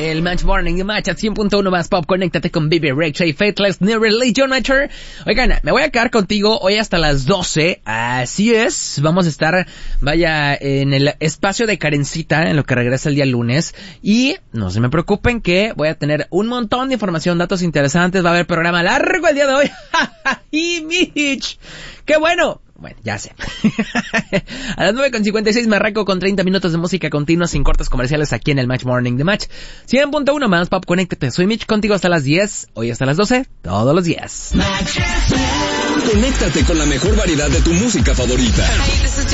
El Match Morning y Match at 100.1 más pop. Conéctate con Bibi Rexha y Faithless New Religion Mature. Oigan, me voy a quedar contigo hoy hasta las 12. Así es. Vamos a estar, en el espacio de Karencita en lo que regresa el día lunes. Y no se me preocupen que voy a tener un montón de información, datos interesantes. Va a haber programa largo el día de hoy. ¡Y Mitch! ¡Qué bueno! Bueno, ya sé. A las 9:56 me arranco con 30 minutos de música continua sin cortes comerciales aquí en el Match Morning de Match. 100.1 más pop, conéctate. Soy Mitch, contigo hasta las 10. Hoy hasta las 12, todos los días. Conéctate con la mejor variedad de tu música favorita.